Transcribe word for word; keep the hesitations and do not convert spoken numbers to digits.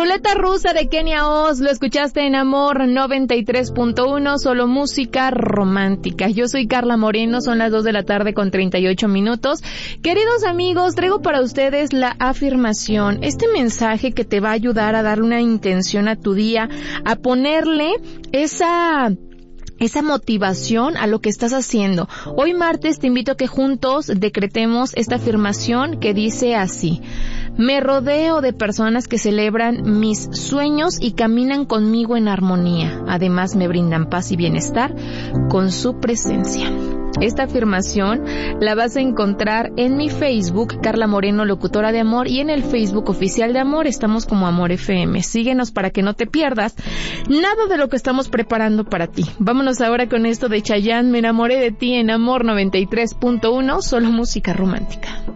Ruleta Rusa de Kenia Oz, lo escuchaste en Amor noventa y tres punto uno, solo música romántica. Yo soy Carla Moreno, son las dos de la tarde con treinta y ocho minutos. Queridos amigos, traigo para ustedes la afirmación, este mensaje que te va a ayudar a darle una intención a tu día, a ponerle esa... esa motivación a lo que estás haciendo. Hoy martes te invito a que juntos decretemos esta afirmación que dice así: me rodeo de personas que celebran mis sueños y caminan conmigo en armonía. Además me brindan paz y bienestar con su presencia. Esta afirmación la vas a encontrar en mi Facebook, Carla Moreno, locutora de Amor, y en el Facebook oficial de Amor, estamos como Amor F M. Síguenos para que no te pierdas nada de lo que estamos preparando para ti. Vámonos ahora con esto de Chayanne, Me enamoré de ti, en Amor noventa y tres punto uno, solo música romántica.